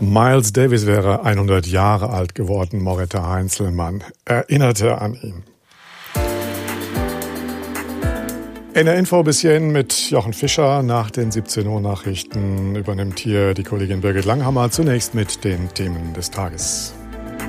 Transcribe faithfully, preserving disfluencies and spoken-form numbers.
Miles Davis wäre hundert Jahre alt geworden, Moretta Heinzelmann erinnerte an ihn. In der Info bis hierhin mit Jochen Fischer. Nach den siebzehn Uhr Nachrichten übernimmt hier die Kollegin Birgit Langhammer zunächst mit den Themen des Tages.